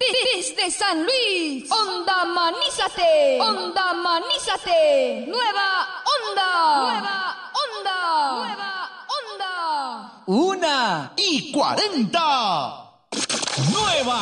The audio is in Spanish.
Desde San Luis, Onda Manízate, Onda Manízate, Nueva Onda, Nueva Onda, Nueva Onda. 1:40. Nueva